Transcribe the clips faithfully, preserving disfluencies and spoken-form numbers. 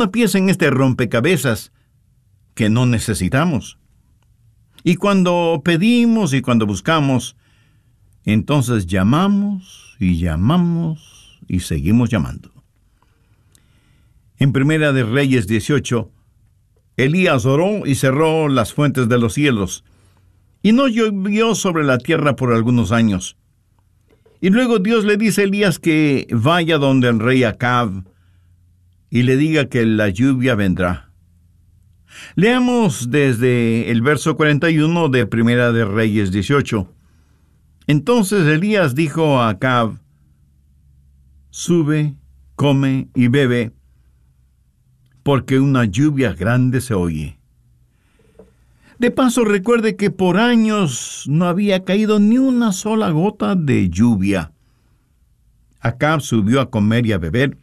una pieza en este rompecabezas que no necesitamos. Y cuando pedimos y cuando buscamos, entonces llamamos y llamamos y seguimos llamando. En Primera de Reyes dieciocho, Elías oró y cerró las fuentes de los cielos, y no llovió sobre la tierra por algunos años. Y luego Dios le dice a Elías que vaya donde el rey Acab y le diga que la lluvia vendrá. Leamos desde el verso cuarenta y uno de Primera de Reyes dieciocho. Entonces Elías dijo a Acab: sube, come y bebe, porque una lluvia grande se oye. De paso, recuerde que por años no había caído ni una sola gota de lluvia. Acab subió a comer y a beber,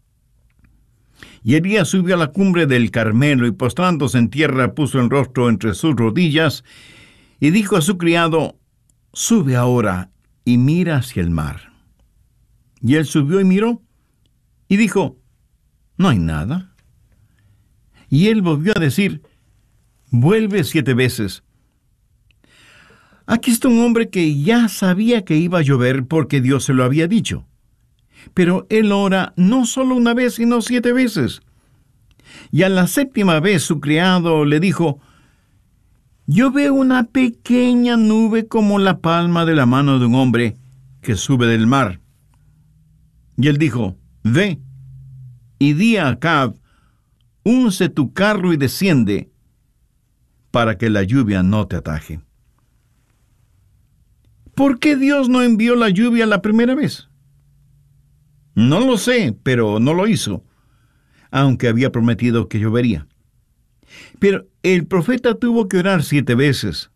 y Elías subió a la cumbre del Carmelo y postrándose en tierra puso el rostro entre sus rodillas y dijo a su criado: sube ahora y mira hacia el mar. Y él subió y miró y dijo: no hay nada. Y él volvió a decir: vuelve siete veces. Aquí está un hombre que ya sabía que iba a llover porque Dios se lo había dicho. Pero él ora no solo una vez, sino siete veces. Y a la séptima vez su criado le dijo: yo veo una pequeña nube como la palma de la mano de un hombre que sube del mar. Y él dijo: ve y di a Acab: unce tu carro y desciende, para que la lluvia no te ataje. ¿Por qué Dios no envió la lluvia la primera vez? No lo sé, pero no lo hizo, aunque había prometido que llovería. Pero el profeta tuvo que orar siete veces.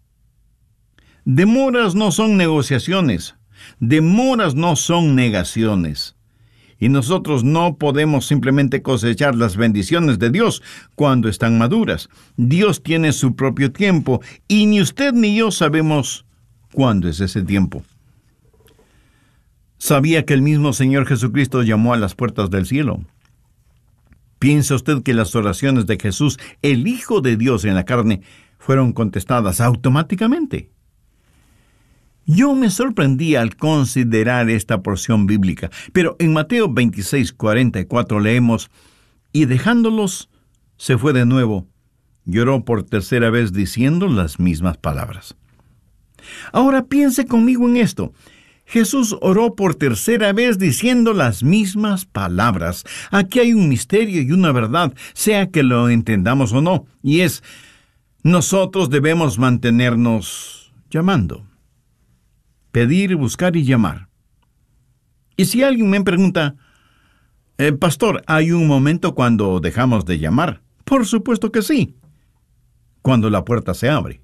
Demoras no son negociaciones, demoras no son negaciones. Y nosotros no podemos simplemente cosechar las bendiciones de Dios cuando están maduras. Dios tiene su propio tiempo, y ni usted ni yo sabemos cuándo es ese tiempo. ¿Sabía que el mismo Señor Jesucristo llamó a las puertas del cielo? ¿Piensa usted que las oraciones de Jesús, el Hijo de Dios en la carne, fueron contestadas automáticamente? Yo me sorprendí al considerar esta porción bíblica, pero en Mateo veintiséis, cuarenta y cuatro leemos: y dejándolos, se fue de nuevo, lloró por tercera vez diciendo las mismas palabras. Ahora piense conmigo en esto. Jesús oró por tercera vez diciendo las mismas palabras. Aquí hay un misterio y una verdad, sea que lo entendamos o no, y es: nosotros debemos mantenernos llamando. Pedir, buscar y llamar. Y si alguien me pregunta: eh, pastor, ¿hay un momento cuando dejamos de llamar? Por supuesto que sí. Cuando la puerta se abre.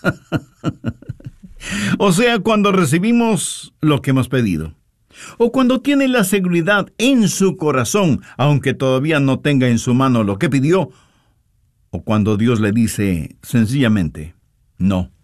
O sea, cuando recibimos lo que hemos pedido. O cuando tiene la seguridad en su corazón, aunque todavía no tenga en su mano lo que pidió. O cuando Dios le dice sencillamente: no.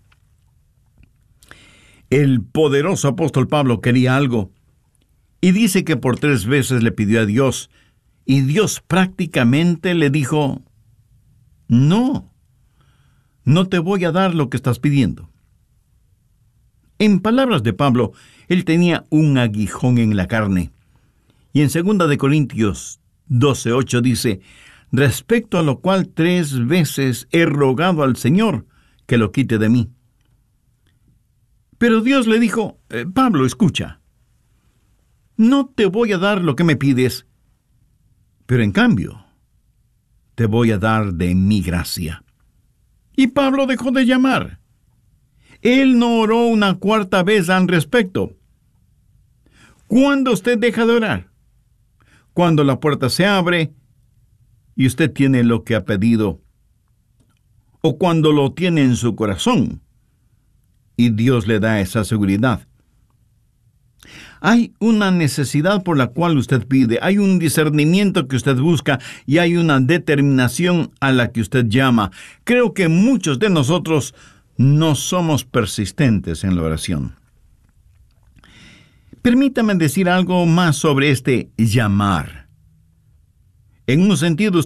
El poderoso apóstol Pablo quería algo, y dice que por tres veces le pidió a Dios, y Dios prácticamente le dijo: no, no te voy a dar lo que estás pidiendo. En palabras de Pablo, él tenía un aguijón en la carne. Y en segunda de Corintios doce ocho dice: respecto a lo cual tres veces he rogado al Señor que lo quite de mí. Pero Dios le dijo: eh, Pablo, escucha, no te voy a dar lo que me pides, pero en cambio, te voy a dar de mi gracia. Y Pablo dejó de llamar. Él no oró una cuarta vez al respecto. ¿Cuándo usted deja de orar? Cuando la puerta se abre y usted tiene lo que ha pedido, o cuando lo tiene en su corazón y Dios le da esa seguridad. Hay una necesidad por la cual usted pide, hay un discernimiento que usted busca y hay una determinación a la que usted llama. Creo que muchos de nosotros no somos persistentes en la oración. Permítame decir algo más sobre este llamar. En un sentido,